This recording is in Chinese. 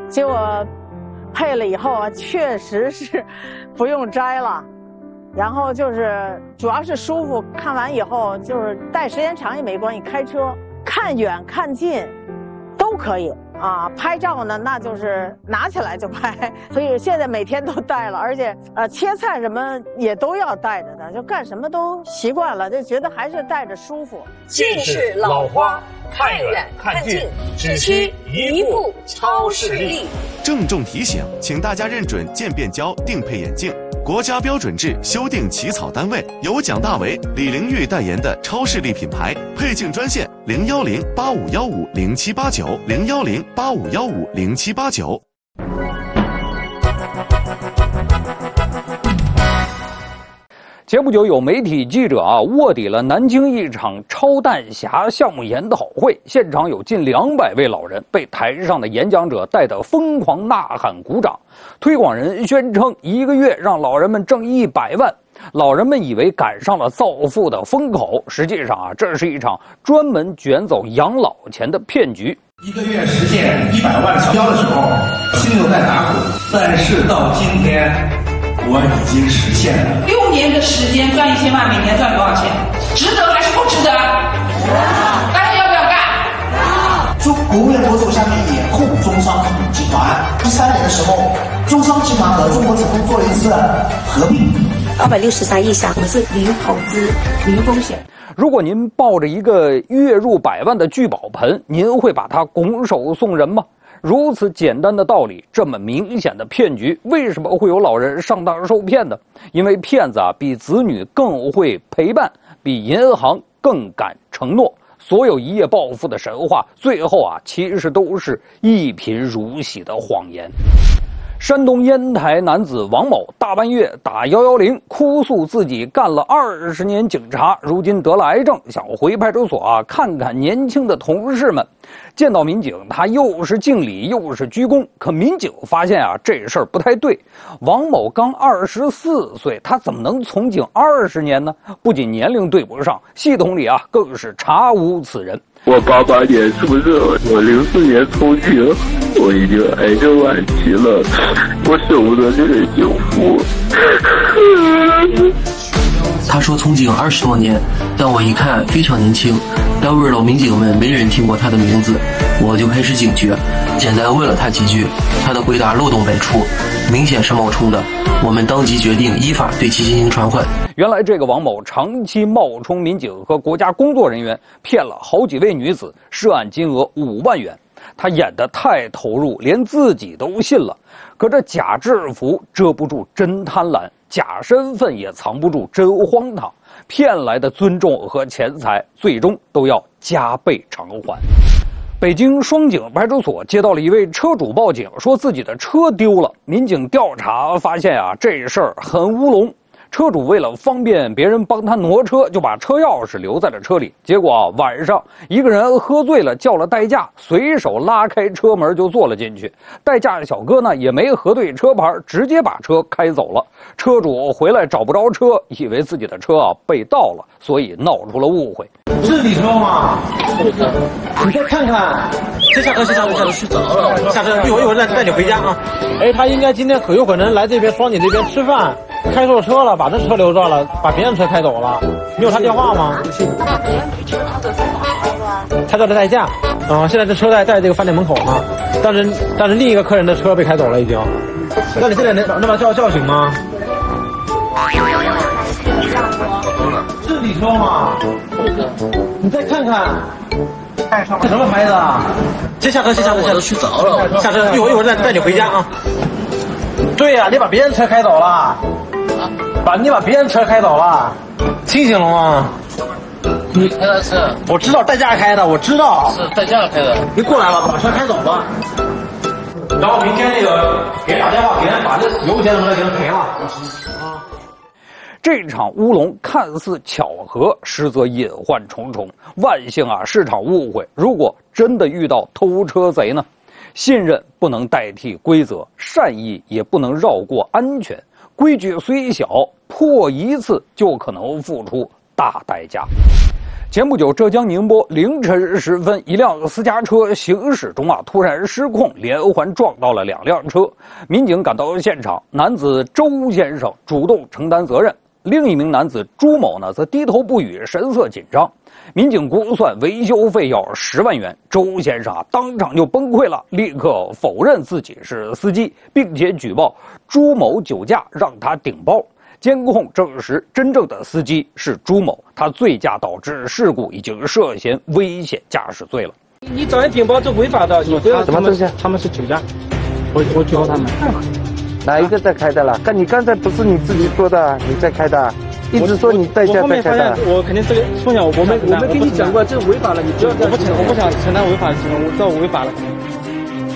结果配了以后啊，确实是不用摘了。然后就是主要是舒服，看完以后就是戴时间长也没关系，开车看远看近都可以啊。拍照呢，那就是拿起来就拍，所以现在每天都戴了，而且切菜什么也都要戴着的，就干什么都习惯了，就觉得还是戴着舒服。 近视老花，看远看近，只需一副超视力。 郑重提醒，请大家认准渐变焦定配眼镜。国家标准制修订起草单位由蒋大为、李玲玉代言的超视力品牌，配镜专线010-8515-0789，010-8515-0789。 前不久，有媒体记者卧底了南京一场超弹匣项目研讨会，现场有近200位老人被台上的演讲者带得疯狂呐喊鼓掌。推广人宣称1个月让老人们挣100万，老人们以为赶上了造富的风口，实际上这是一场专门卷走养老钱的骗局。 1个月实现100万成交的时候，心有在打鼓，但是到今天我已经实现了。 6年的时间赚1000万，每年赚多少钱？值得还是不值得？大家要不要干？ 说国务院国手下面也控中商集团。13年的时候，中商集团和中国成功做了一次合并。 263亿下，我是零投资、零风险。 如果您抱着一个月入100万的聚宝盆，您会把它拱手送人吗？如此简单的道理，这么明显的骗局，为什么会有老人上当受骗呢？因为骗子比子女更会陪伴，比银行更敢承诺。所有一夜暴富的神话，最后其实都是一贫如洗的谎言。山东烟台男子王某大半夜打110，哭诉自己干了20年警察，如今得了癌症，想回派出所看看年轻的同事们。见到民警，他又是敬礼又是鞠躬，可民警发现这事儿不太对。王某刚24岁，他怎么能从警20年呢？不仅年龄对不上，系统里更是查无此人。 我88年出生，我04年从警，我已经癌症晚期了，我舍不得这个幸福。 他说从警20多年，但我一看非常年轻。单位老民警们没人听过他的名字，我就开始警觉，简单问了他几句，他的回答漏洞百出，明显是冒充的。我们当即决定依法对其进行传唤。 原来这个王某长期冒充民警和国家工作人员，骗了好几位女子，涉案金额5万元。他演得太投入，连自己都信了。可这假制服遮不住真贪婪，假身份也藏不住真荒唐。骗来的尊重和钱财，最终都要加倍偿还。北京双井派出所接到了一位车主报警，说自己的车丢了。民警调查发现这事儿很乌龙。车主为了方便别人帮他挪车，就把车钥匙留在了车里。结果晚上一个人喝醉了，叫了代驾，随手拉开车门就坐了进去。代驾小哥呢也没核对车牌，直接把车开走了。车主回来找不着车，以为自己的车被盗了，所以闹出了误会。 是你车吗？你再看看。先下车，睡着了。下车，一会儿带你回家啊。他应该今天可有可能来这边双井这边吃饭，开错车了，把这车留着了，把别人车开走了。你有他电话吗？ 那别人女车他走开了。 他叫的代驾，现在这车在这个饭店门口呢，但是另一个客人的车被开走了已经。那你现在能把他叫醒吗？是你车吗？你再看看。这什么牌子啊？先下车，我都睡着了。下车，一会儿带你回家啊。对呀，你把别人车开走了，你把别人车开走了，清醒了吗？你开的车，我知道代驾开的，我知道是代驾开的。你过来吧，把车开走吧。然后明天那个给人打电话，给人把这油钱什么的给人赔了。 这场乌龙看似巧合，实则隐患重重。万幸是场误会。如果真的遇到偷车贼呢？信任不能代替规则，善意也不能绕过安全。规矩虽小，破一次就可能付出大代价。 前不久，浙江宁波凌晨时分，一辆私家车行驶中突然失控，连环撞到了2辆车。民警赶到现场，男子周先生主动承担责任，另一名男子朱某呢则低头不语，神色紧张。民警估算维修费要10万元，周先生当场就崩溃了，立刻否认自己是司机，并且举报朱某酒驾让他顶包。监控证实，真正的司机是朱某，他醉驾导致事故，已经涉嫌危险驾驶罪了。 你找人顶包这违法的，你不要什么东西？ 他们是酒驾，我举报他们。 哪一个在开的了？你刚才不是你自己说的，你在开的，一直说你代驾在开的。 我肯定这个风险我没跟你讲过，这违法了，你不要。我不想承担违法的责任，我知道我违法了。